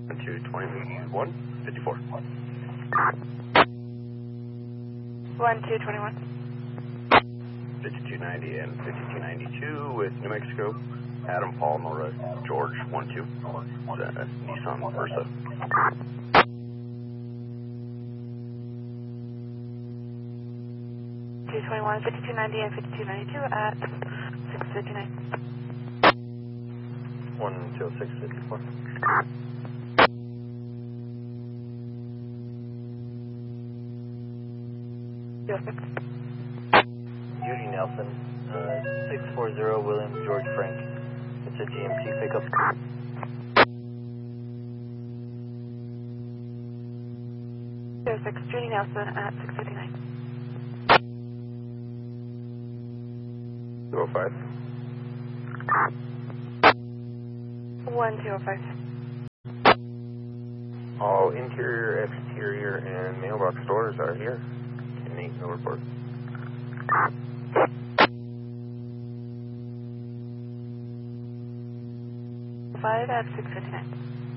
122154. 1221. 5290 and 5292 with New Mexico. Adam, Paul, Nora, George, 12. Nissan Versa. Two 21, 5290 and 5292 at 659. 10654. Judy Nelson, 640 William George Frank. It's a GMC pickup. Judy Nelson at 659. 205. 1205. All interior, exterior, and mailbox doors are here. Any no report. 5 at 659.